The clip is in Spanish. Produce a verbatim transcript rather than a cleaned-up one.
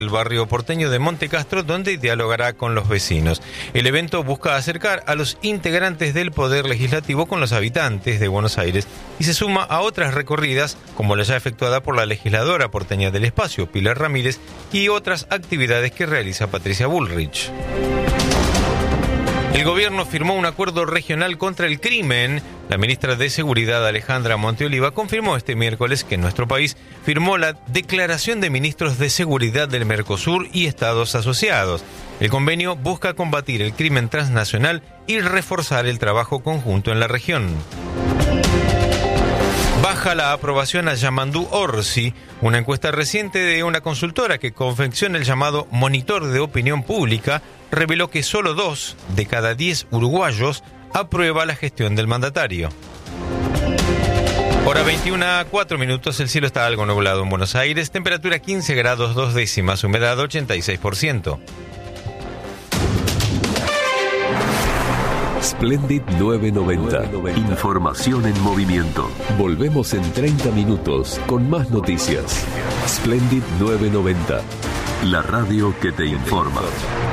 el barrio porteño de Monte Castro, donde dialogará con los vecinos. El evento busca acercar a los integrantes del Poder Legislativo con los habitantes de Buenos Aires y se suma a otras recorridas, como la ya efectuada por la legisladora porteña del espacio, Pilar Ramírez, y otras actividades que realiza Patricia Bullrich. El gobierno firmó un acuerdo regional contra el crimen. La ministra de Seguridad, Alejandra Monteoliva, confirmó este miércoles que nuestro país firmó la Declaración de Ministros de Seguridad del Mercosur y Estados asociados. El convenio busca combatir el crimen transnacional y reforzar el trabajo conjunto en la región. Baja la aprobación a Yamandú Orsi. Una encuesta reciente de una consultora que confecciona el llamado Monitor de Opinión Pública reveló que solo dos de cada diez uruguayos aprueba la gestión del mandatario. Hora veintiuna a cuatro minutos, el cielo está algo nublado en Buenos Aires, temperatura quince grados dos décimas, humedad ochenta y seis por ciento. Splendid novecientos noventa. Información en movimiento. Volvemos en treinta minutos con más noticias. Splendid novecientos noventa. La radio que te informa.